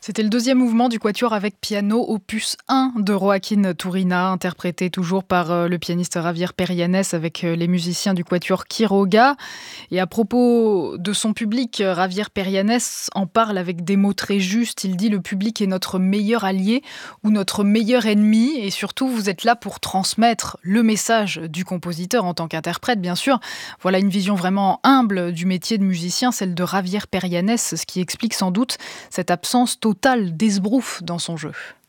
C'était le deuxième mouvement du quatuor avec piano opus 1 de Joaquín Turina, interprété toujours par le pianiste Javier Perianes avec les musiciens du quatuor Quiroga. Et à propos de son public, Javier Perianes en parle avec des mots très justes. Il dit: le public est notre meilleur allié ou notre meilleur ennemi, et surtout vous êtes là pour transmettre le message du compositeur en tant qu'interprète, bien sûr. Voilà une vision vraiment humble du métier de musicien, celle de Javier Perianes, ce qui explique sans doute cette absence totale d'esbrouf dans son jeu.